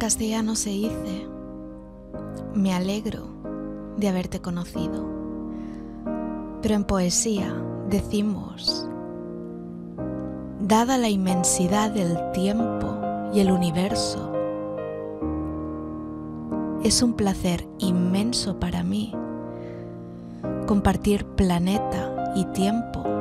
castellano se dice: me alegro de haberte conocido. Pero en poesía decimos: dada la inmensidad del tiempo y el universo, es un placer inmenso para mí compartir planeta y tiempo